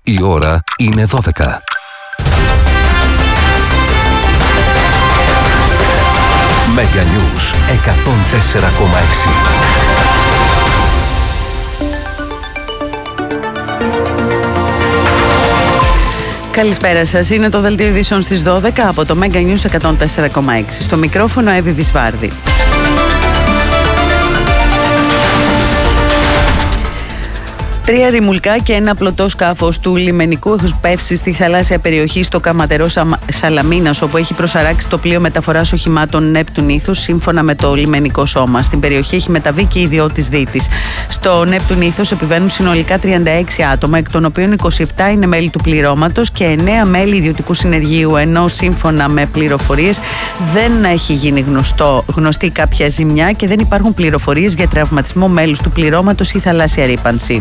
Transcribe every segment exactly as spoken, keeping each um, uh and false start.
Η ώρα είναι δώδεκα. Mega News εκατόν τέσσερα κόμμα έξι. Καλησπέρα σας. Είναι το δελτίο ειδήσεων στις δώδεκα από το Mega News εκατόν τέσσερα κόμμα έξι. Στο μικρόφωνο Εύη Βυσβάρδη. Τρία ρημουλκά και ένα πλωτό σκάφος του λιμενικού έχουν πέσει στη θαλάσσια περιοχή στο Καματερό Σαλαμίνας, όπου έχει προσαράξει το πλοίο μεταφοράς οχημάτων Νέπτουν Ήθους, σύμφωνα με το λιμενικό σώμα. Στην περιοχή έχει μεταβεί και ιδιώτης δίτης. Στο Νέπτουν Ήθους επιβαίνουν συνολικά τριάντα έξι άτομα, εκ των οποίων είκοσι επτά είναι μέλη του πληρώματος και εννέα μέλη ιδιωτικού συνεργείου, ενώ σύμφωνα με πληροφορίες δεν έχει γίνει γνωστό, γνωστή κάποια ζημιά και δεν υπάρχουν πληροφορίες για τραυματισμό μέλους του πληρώματος ή θαλάσσια ρύπανση.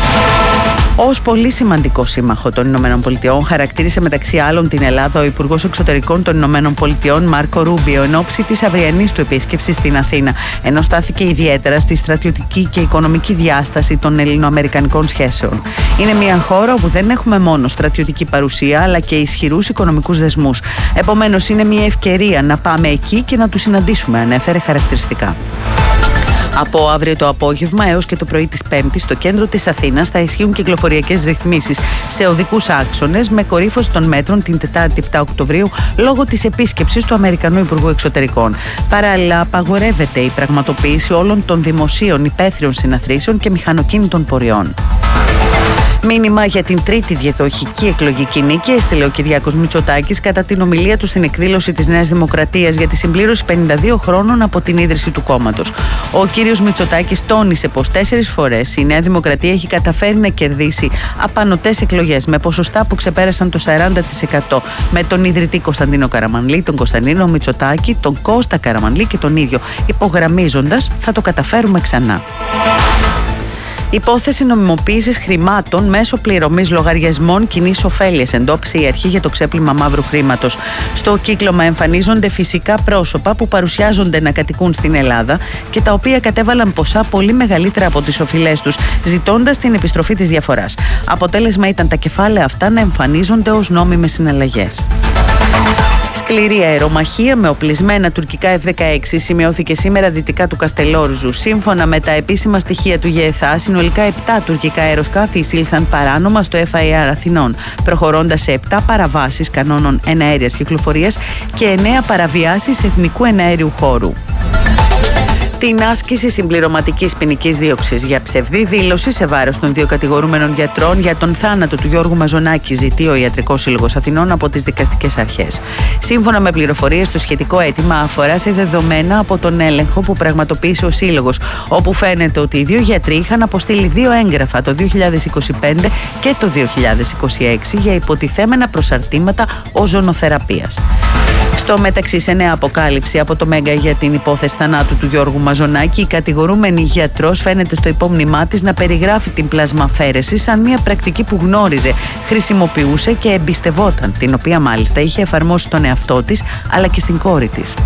Ως πολύ σημαντικό σύμμαχο των Ηνωμένων Πολιτειών χαρακτήρισε μεταξύ άλλων την Ελλάδα ο Υπουργός Εξωτερικών των Ηνωμένων Πολιτειών Μάρκο Ρούμπιο εν ώψη της αυριανής του επίσκεψης στην Αθήνα, ενώ στάθηκε ιδιαίτερα στη στρατιωτική και οικονομική διάσταση των ελληνοαμερικανικών σχέσεων. Είναι μια χώρα όπου δεν έχουμε μόνο στρατιωτική παρουσία αλλά και ισχυρούς οικονομικούς δεσμούς. Επομένως, είναι μια ευκαιρία να πάμε εκεί και να τους συναντήσουμε, ανέφερε χαρακτηριστικά. Από αύριο το απόγευμα έως και το πρωί της Πέμπτης, στο κέντρο της Αθήνας θα ισχύουν κυκλοφοριακές ρυθμίσεις σε οδικούς άξονες, με κορύφωση των μέτρων την Τετάρτη επτά Οκτωβρίου λόγω της επίσκεψης του Αμερικανού Υπουργού Εξωτερικών. Παράλληλα, απαγορεύεται η πραγματοποίηση όλων των δημοσίων υπαίθριων συναθρήσεων και μηχανοκίνητων πορεών. Μήνυμα για την τρίτη διαδοχική εκλογική νίκη έστειλε ο Κυριάκος Μητσοτάκης κατά την ομιλία του στην εκδήλωση της Νέας Δημοκρατίας για τη συμπλήρωση πενήντα δύο χρόνων από την ίδρυση του κόμματος. Ο κύριος Μητσοτάκης τόνισε πως τέσσερις φορές η Νέα Δημοκρατία έχει καταφέρει να κερδίσει απανωτές εκλογές με ποσοστά που ξεπέρασαν το σαράντα τοις εκατό, με τον ιδρυτή Κωνσταντίνο Καραμανλή, τον Κωνσταντίνο Μητσοτάκη, τον Κώστα Καραμανλή και τον ίδιο, υπογραμμίζοντας «θα το καταφέρουμε ξανά». Υπόθεση νομιμοποίησης χρημάτων μέσω πληρωμής λογαριασμών κοινής ωφέλειας εντόπισε η αρχή για το ξέπλυμα μαύρου χρήματος. Στο κύκλωμα εμφανίζονται φυσικά πρόσωπα που παρουσιάζονται να κατοικούν στην Ελλάδα και τα οποία κατέβαλαν ποσά πολύ μεγαλύτερα από τις οφειλές τους, ζητώντας την επιστροφή της διαφοράς. Αποτέλεσμα ήταν τα κεφάλαια αυτά να εμφανίζονται ως νόμιμες συναλλαγές. Σκληρή αερομαχία με οπλισμένα τουρκικά εφ δεκαέξι σημειώθηκε σήμερα δυτικά του Καστελόριζου. Σύμφωνα με τα επίσημα στοιχεία του ΓΕΘΑ, συνολικά επτά τουρκικά αεροσκάφη εισήλθαν παράνομα στο εφ άι αρ Αθηνών, προχωρώντας σε επτά παραβάσεις κανόνων εναέριας κυκλοφορίας και εννέα παραβιάσεις εθνικού εναέριου χώρου. Την άσκηση συμπληρωματικής ποινικής δίωξης για ψευδή δήλωση σε βάρος των δύο κατηγορούμενων γιατρών για τον θάνατο του Γιώργου Μαζονάκη ζητεί ο Ιατρικός Σύλλογος Αθηνών από τις δικαστικές αρχές. Σύμφωνα με πληροφορίες, το σχετικό αίτημα αφορά σε δεδομένα από τον έλεγχο που πραγματοποίησε ο Σύλλογος, όπου φαίνεται ότι οι δύο γιατροί είχαν αποστείλει δύο έγγραφα το δύο χιλιάδες είκοσι πέντε και το δύο χιλιάδες είκοσι έξι για υποτιθέμενα προσαρτήματα οζονοθεραπείας. Στο μεταξύ, σε νέα αποκάλυψη από το Μέγκα για την υπόθεση θανάτου του Γιώργου Μαζονάκη, η κατηγορούμενη γιατρός φαίνεται στο υπόμνημά της να περιγράφει την πλασμαφαίρεση σαν μια πρακτική που γνώριζε, χρησιμοποιούσε και εμπιστευόταν, την οποία μάλιστα είχε εφαρμόσει στον εαυτό της αλλά και στην κόρη της.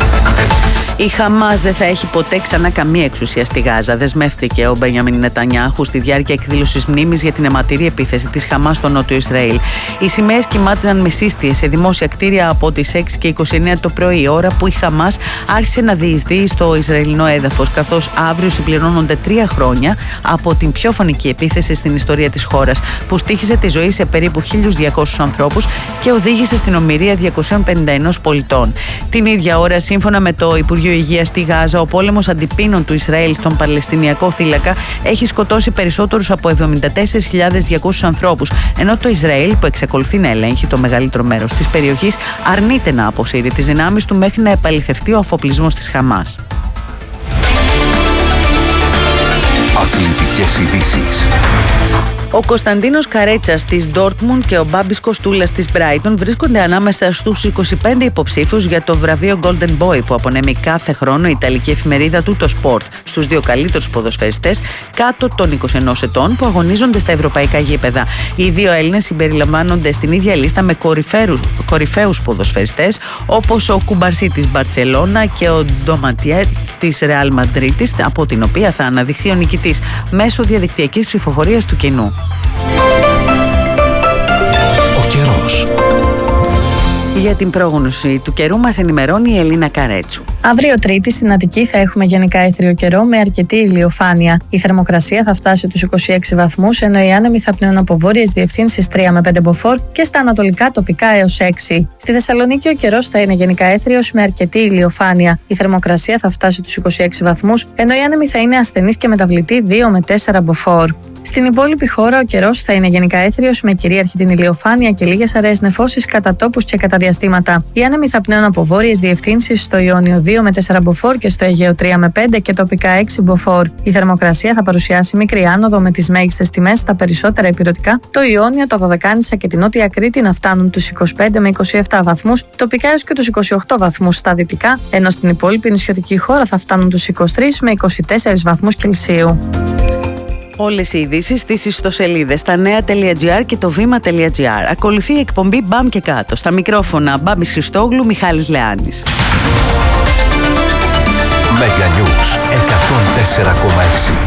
Η Χαμάς δεν θα έχει ποτέ ξανά καμία εξουσία στη Γάζα, δεσμεύτηκε ο Μπενιαμίν Νετανιάχου στη διάρκεια εκδήλωσης μνήμης για την αιματηρή επίθεση της Χαμάς στο νότιο Ισραήλ. Οι σημαίες κυμάτιζαν με σύστιες σε δημόσια κτίρια από τις έξι και είκοσι εννέα το πρωί, ώρα που η Χαμάς άρχισε να διεισδύει στο Ισραηλινό έδαφος, καθώς αύριο συμπληρώνονται τρία χρόνια από την πιο φωνική επίθεση στην ιστορία της χώρας, που στοίχιζε τη ζωή σε περίπου χίλιους διακόσιους ανθρώπους και οδήγησε στην ομηρία διακοσίων πενήντα ένα πολιτών. Την ίδια ώρα, σύμφωνα με το Υπουργείο Υγείας στη Γάζα, ο πόλεμος αντιπίνων του Ισραήλ στον Παλαιστινιακό θύλακα έχει σκοτώσει περισσότερους από εβδομήντα τέσσερις χιλιάδες διακόσιους ανθρώπους, ενώ το Ισραήλ, που εξακολουθεί να ελέγχει το μεγαλύτερο μέρος της περιοχής, αρνείται να αποσύρει τις δυνάμεις του μέχρι να επαληθευτεί ο αφοπλισμός της Χαμάς. Αθλητικές ειδήσεις. Ο Κωνσταντίνος Καρέτσας της Ντόρτμουντ και ο Μπάμπης Κοστούλας της Μπράιτον βρίσκονται ανάμεσα στους είκοσι πέντε υποψήφιους για το βραβείο Golden Boy που απονέμει κάθε χρόνο η ιταλική εφημερίδα του το Sport στους δύο καλύτερους ποδοσφαιριστές κάτω των είκοσι ένα ετών που αγωνίζονται στα ευρωπαϊκά γήπεδα. Οι δύο Έλληνες συμπεριλαμβάνονται στην ίδια λίστα με κορυφαίους ποδοσφαιριστές όπως ο Κουμπαρσί της Μπαρτσελώνα και ο Ντοματιέ της Ρεάλ Μαντρίτης, από την οποία θα αναδειχθεί ο νικητής μέσω διαδικτυακής ψηφοφορίας του κοινού. Για την πρόγνωση του καιρού μας ενημερώνει η Ελίνα Καρέτσου. Αύριο Τρίτη στην Αττική θα έχουμε γενικά έθριο καιρό με αρκετή ηλιοφάνεια. Η θερμοκρασία θα φτάσει τους είκοσι έξι βαθμούς, ενώ οι άνεμοι θα πνέουν από βόρειες διευθύνσεις τρία με πέντε μποφόρ και στα ανατολικά τοπικά έως έξι. Στη Θεσσαλονίκη ο καιρός θα είναι γενικά έθριος με αρκετή ηλιοφάνεια. Η θερμοκρασία θα φτάσει τους είκοσι έξι βαθμούς, ενώ οι άνεμοι θα είναι ασθενείς και μεταβλητοί δύο με τέσσερα μποφόρ. Στην υπόλοιπη χώρα ο καιρός θα είναι γενικά έθριος με κυρίαρχη την ηλιοφάνεια και λίγες αραιές νεφώσεις κατά τόπους και κατά διαστήματα. Οι άνεμοι θα πνέουν από βόρειες διευθύνσεις στο Ιόνιο δύο με τέσσερα μποφόρ και στο Αιγαίο τρία με πέντε και τοπικά έξι μποφόρ. Η θερμοκρασία θα παρουσιάσει μικρή άνοδο με τις μέγιστες τιμές στα περισσότερα ηπειρωτικά, το Ιόνιο, το Δωδεκάνησα και την Νότια Κρήτη να φτάνουν τους είκοσι πέντε με είκοσι επτά βαθμούς, τοπικά έως και τους είκοσι οκτώ βαθμούς στα δυτικά, ενώ στην υπόλοιπη νησιωτική χώρα θα φτάνουν τους είκοσι τρεις με είκοσι τέσσερις βαθμούς Κελσίου. Όλες οι ειδήσεις στις ιστοσελίδες στα νέα.gr και το βήμα.gr. Ακολουθεί η εκπομπή Μπαμ και κάτω. Στα μικρόφωνα Μπάμπης Χριστόγλου, Μιχάλης Λεάνης. Mega News εκατόν τέσσερα κόμμα έξι.